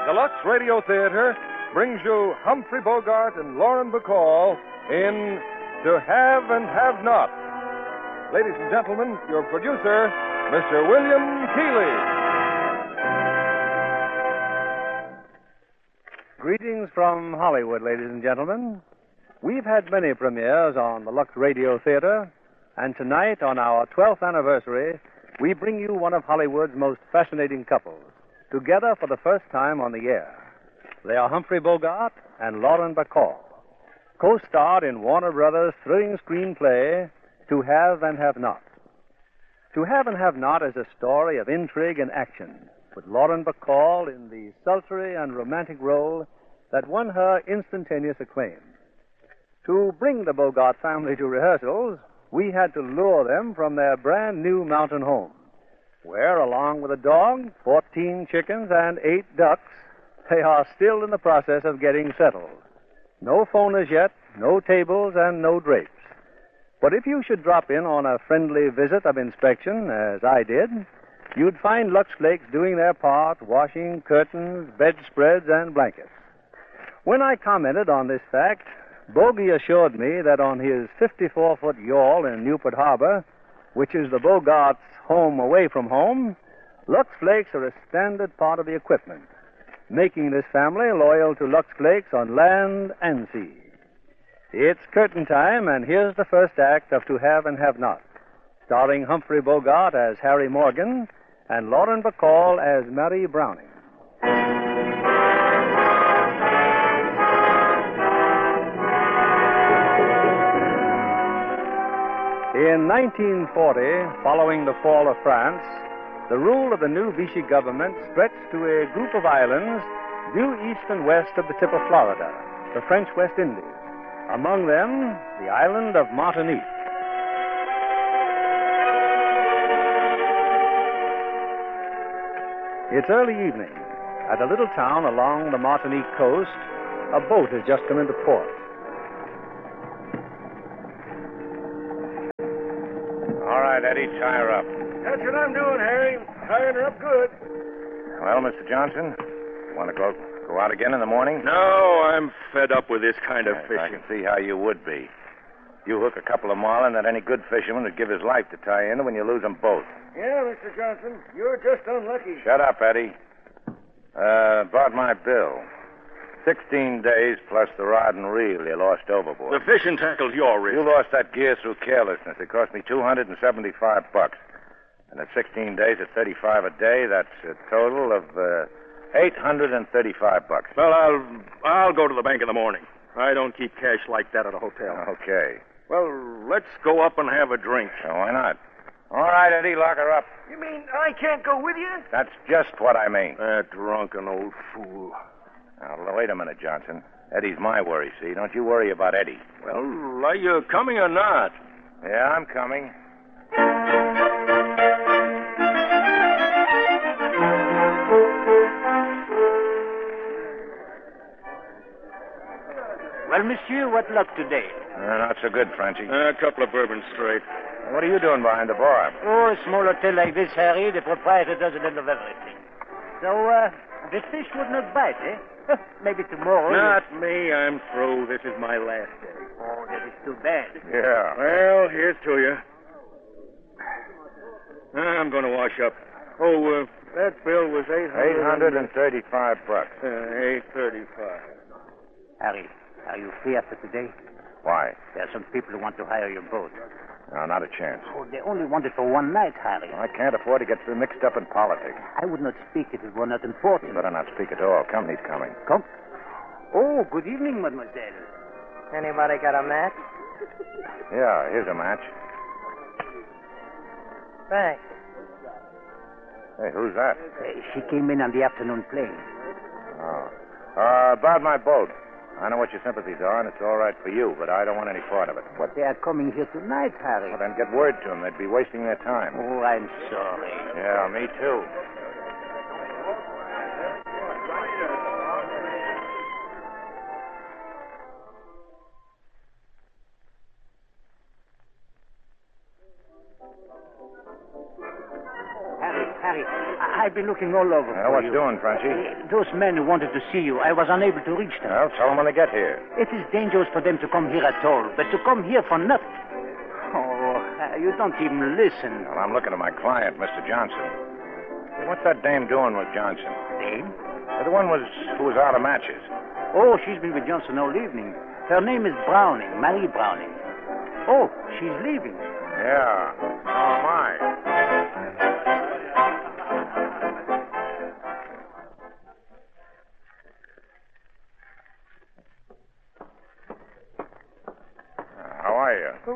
the Lux Radio Theater brings you Humphrey Bogart and Lauren Bacall in To Have and Have Not. Ladies and gentlemen, your producer, Mr. William Keighley. Greetings from Hollywood, ladies and gentlemen. We've had many premieres on the Lux Radio Theater, and tonight, on our 12th anniversary, we bring you one of Hollywood's most fascinating couples, together for the first time on the air. They are Humphrey Bogart and Lauren Bacall, co-starred in Warner Brothers' thrilling screenplay, To Have and Have Not. To Have and Have Not is a story of intrigue and action, with Lauren Bacall in the sultry and romantic role that won her instantaneous acclaim. To bring the Bogart family to rehearsals, we had to lure them from their brand new mountain home, where, along with a dog, 14 chickens, and 8 ducks, they are still in the process of getting settled. No phone as yet, no tables, and no drapes. But if you should drop in on a friendly visit of inspection, as I did, you'd find Lux Flakes doing their part, washing curtains, bedspreads, and blankets. When I commented on this fact, Bogey assured me that on his 54-foot yawl in Newport Harbor, which is the Bogarts' home away from home, Lux Flakes are a standard part of the equipment, making this family loyal to Lux Flakes on land and sea. It's curtain time, and here's the first act of To Have and Have Not, starring Humphrey Bogart as Harry Morgan and Lauren Bacall as Mary Browning. In 1940, following the fall of France, the rule of the new Vichy government stretched to a group of islands due east and west of the tip of Florida, the French West Indies. Among them, the island of Martinique. It's early evening. At a little town along the Martinique coast, a boat has just come into port. All right, Eddie, tie her up. That's what I'm doing, Harry. Tying her up good. Well, Mr. Johnson, you want to go out again in the morning? No, I'm fed up with this kind of Yes, I fishing. can see how you would be. You hook a couple of marlin that any good fisherman would give his life to tie in when you lose them both. Yeah, Mr. Johnson, you're just unlucky. Shut up, Eddie. About my bill. 16 days plus the rod and reel you lost overboard. The fishing tackle's your risk. You lost that gear through carelessness. It cost me $275. And at 16 days at 35 a day, that's a total of $835. Well, I'll go to the bank in the morning. I don't keep cash like that at a hotel. Okay. Well, let's go up and have a drink. So why not? All right, Eddie, lock her up. You mean I can't go with you? That's just what I mean. That drunken old fool. Now, wait a minute, Johnson. Eddie's my worry, see? Don't you worry about Eddie. Well, are you coming or not? Yeah, I'm coming. Well, monsieur, what luck today? Not so good, Frenchy. A couple of bourbons straight. What are you doing behind the bar? Oh, a small hotel like this, Harry, the proprietor does a little of everything. So, the fish would not bite, eh? Maybe tomorrow. Not me. I'm through. This is my last day. Oh, that is too bad. Yeah. Well, here's to you. I'm going to wash up. Oh, that bill was $835. $835. Harry, are you free after today? Why? There are some people who want to hire your boat. No, not a chance. Oh, they only want it for one night, Harry. I can't afford to get too mixed up in politics. I would not speak if it were not important. You better not speak at all. Company's coming. Come. Oh, good evening, mademoiselle. Anybody got a match? Yeah, here's a match. Thanks. Hey, who's that? She came in on the afternoon plane. Oh. About my boat. I know what your sympathies are, and it's all right for you, but I don't want any part of it. But they are coming here tonight, Harry. Well, then get word to them. They'd be wasting their time. Oh, I'm sorry. Yeah, me too. Harry, I I've been looking all over for What's you. doing, Frenchy? Those men who wanted to see you, I was unable to reach them. Well, tell them when they get here. It is dangerous for them to come here at all, but to come here for nothing. Oh, you don't even listen. Well, I'm looking at my client, Mr. Johnson. What's that dame doing with Johnson? Dame? The one who was out of matches. Oh, she's been with Johnson all evening. Her name is Browning, Marie Browning. Oh, she's leaving. Yeah, so am I. How are you?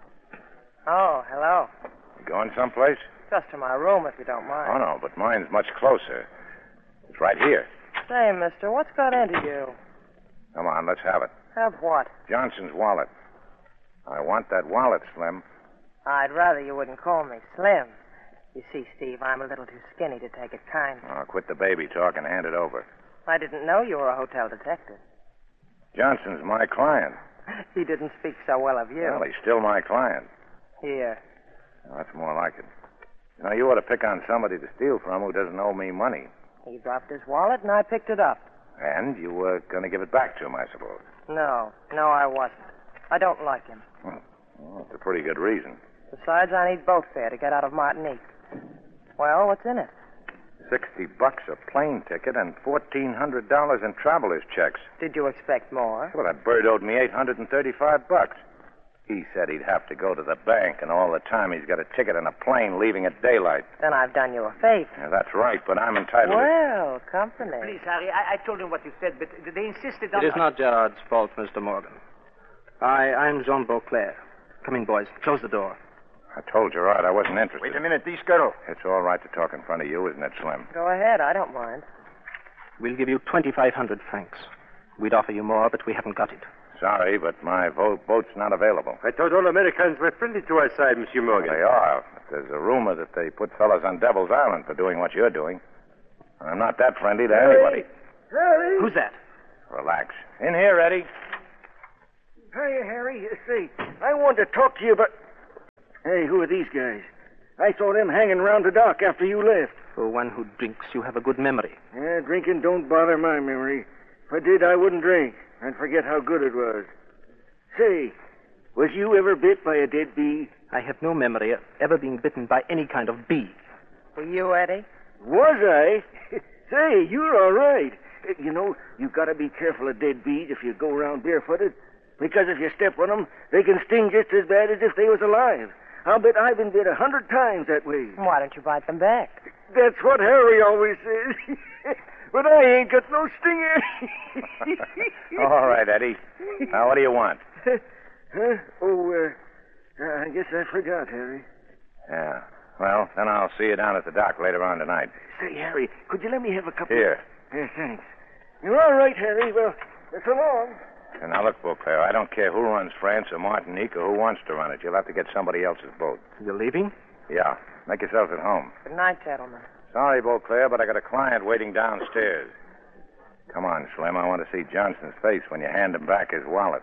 Oh, hello. You going someplace? Just to my room, if you don't mind. Oh, no, but mine's much closer. It's right here. Say, mister, what's got into you? Come on, let's have it. Have what? Johnson's wallet. I want that wallet, Slim. I'd rather you wouldn't call me Slim. You see, Steve, I'm a little too skinny to take it kindly. Oh, quit the baby talk and hand it over. I didn't know you were a hotel detective. Johnson's my client. He didn't speak so well of you. Well, he's still my client. Here. Well, that's more like it. You know, you ought to pick on somebody to steal from who doesn't owe me money. He dropped his wallet, and I picked it up. And you were going to give it back to him, I suppose. No, I wasn't. I don't like him. Well, that's a pretty good reason. Besides, I need boat fare to get out of Martinique. Well, what's in it? $60 a plane ticket and $1,400 in traveler's checks. Did you expect more? Well, that bird owed me $835. He said he'd have to go to the bank, and all the time he's got a ticket and a plane leaving at daylight. Then I've done you a favor. Yeah, that's right, but I'm entitled Well, company. Please, Harry, I told them what you said, but they insisted on... It is not Gerard's fault, Mr. Morgan. I'm Jean Beauclair. Come in, boys. Close the door. I told Gerard I wasn't interested. Wait a minute, D-Scuttle. It's all right to talk in front of you, isn't it, Slim? Go ahead, I don't mind. We'll give you 2,500 francs. We'd offer you more, but we haven't got it. Sorry, but my boat's not available. I thought all Americans were friendly to our side, Monsieur Morgan. They are. But there's a rumor that they put fellas on Devil's Island for doing what you're doing. I'm not that friendly to anybody. Harry! Who's that? Relax. In here, Eddie. Hiya, Harry. See, I wanted to talk to you about... Hey, who are these guys? I saw them hanging around the dock after you left. For one who drinks, you have a good memory. Yeah, drinking don't bother my memory. If I did, I wouldn't drink. I'd forget how good it was. Say, was you ever bit by a dead bee? I have no memory of ever being bitten by any kind of bee. Were you, Eddie? Was I? Say, you're all right. You know, you've got to be careful of dead bees if you go around barefooted. Because if you step on them, they can sting just as bad as if they was alive. I'll bet I've been bit 100 times that way. Why don't you bite them back? That's what Harry always says. But I ain't got no stinger. All right, Eddie. Now, what do you want? Huh? Oh, I guess I forgot, Harry. Yeah. Well, then I'll see you down at the dock later on tonight. Say, Harry, could you let me have a couple... Here. Thanks. You're all right, Harry. Well, so long. And now, look, Beauclair, I don't care who runs France or Martinique or who wants to run it. You'll have to get somebody else's boat. You're leaving? Yeah. Make yourselves at home. Good night, gentlemen. Sorry, Beauclair, but I got a client waiting downstairs. Come on, Slim. I want to see Johnson's face when you hand him back his wallet.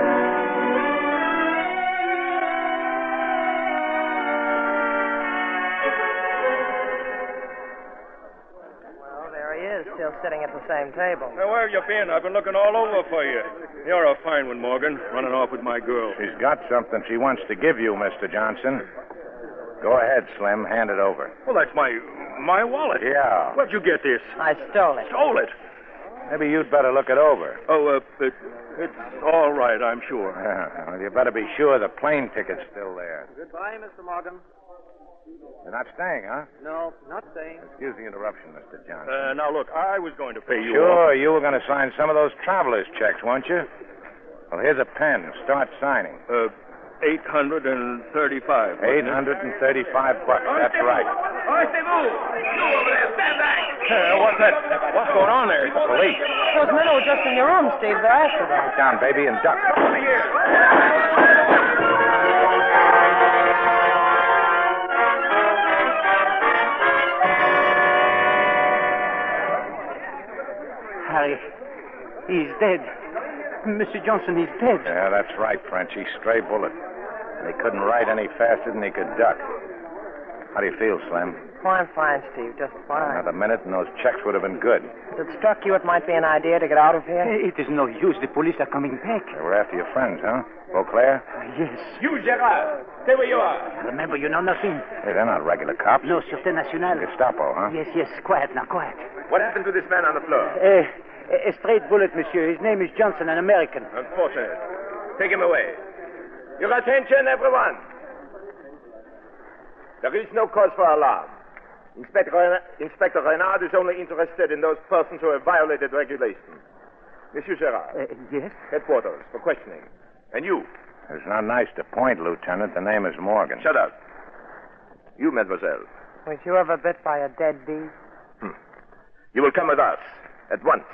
Well, there he is, still sitting at the same table. Now, where have you been? I've been looking all over for you. You're a fine one, Morgan, running off with my girl. She's got something she wants to give you, Mr. Johnson. Go ahead, Slim. Hand it over. Well, that's my wallet. Yeah. Where'd you get this? I stole it. Stole it. Maybe you'd better look it over. Oh, it's all right, I'm sure. Well, you better be sure the plane ticket's still there. Goodbye, Mr. Morgan. You're not staying, huh? No, not staying. Excuse the interruption, Mr. Johnson. Now, look, I was going to pay you Sure, off. you were going to sign some of those traveler's checks, weren't you? Well, here's a pen. Start signing. $835. $835. That's right. What's that? What's going on there? The police. Those men who were just in your room, Steve. They're after them. Sit down, baby, and duck. Harry, he's dead. Monsieur Johnson is dead. Yeah, that's right, Frenchy. Stray bullet. And he couldn't ride any faster than he could duck. How do you feel, Slim? fine, Steve. Just fine. Another minute and those checks would have been good. Has it struck you it might be an idea to get out of here? It is no use. The police are coming back. They were after your friends, huh? Beauclair? Yes. You, Gerard, stay where you are. Remember, you know nothing. Hey, they're not regular cops. No, Sûreté Nationale. Gestapo, huh? Yes. Quiet now, quiet. What happened to this man on the floor? A straight bullet, monsieur. His name is Johnson, an American. Unfortunate. Take him away. Your attention, everyone. There is no cause for alarm. Inspector Renard is only interested in those persons who have violated regulations. Monsieur Gerard. Yes? Headquarters for questioning. And you. It's not nice to point, Lieutenant. The name is Morgan. Shut up. You, mademoiselle. Was you ever bit by a dead bee? You will come with us at once.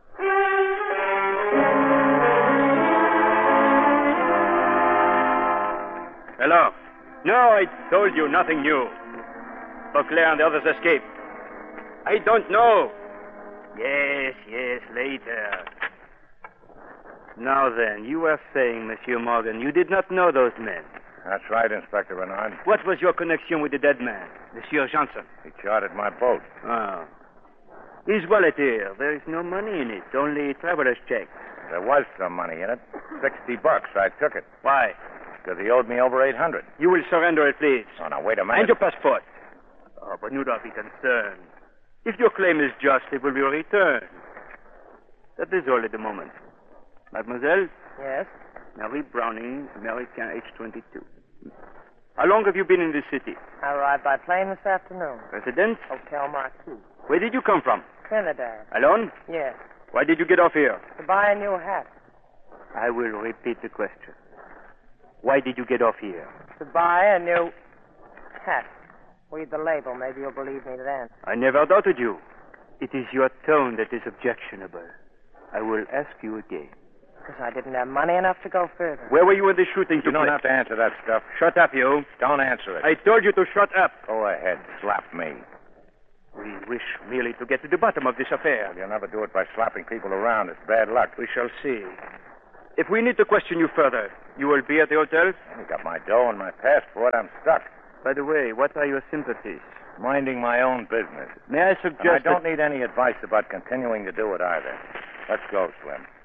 Hello. No, I told you nothing new. Beauclair and the others escaped. I don't know. Yes, later. Now then, you were saying, Monsieur Morgan, you did not know those men. That's right, Inspector Renard. What was your connection with the dead man, Monsieur Johnson? He chartered my boat. Oh. His wallet here. There is no money in it, only traveler's checks. There was some money in it. $60. I took it. Why? Because he owed me over $800. You will surrender it, please. Oh, now, wait a minute. And your passport. Oh, but do not be concerned. If your claim is just, it will be returned. That is all at the moment. Mademoiselle? Yes? Marie Browning, American, age 22. How long have you been in this city? I arrived by plane this afternoon. Residence? Hotel Marquis. Where did you come from? Trinidad. Alone? Yes. Why did you get off here? To buy a new hat. I will repeat the question. Why did you get off here? To buy a new hat. Read the label. Maybe you'll believe me then. I never doubted you. It is your tone that is objectionable. I will ask you again. Because I didn't have money enough to go further. Where were you when the shooting You took don't place? have to answer that stuff. Shut up, you. Don't answer it. I told you to shut up. Go ahead. Slap me. We wish merely to get to the bottom of this affair. Well, you'll never do it by slapping people around. It's bad luck. We shall see. If we need to question you further, you will be at the hotel? I got my dough and my passport. I'm stuck. By the way, what are your sympathies? Minding my own business. May I And I suggest don't need any advice about continuing to do it either. Let's go, Slim.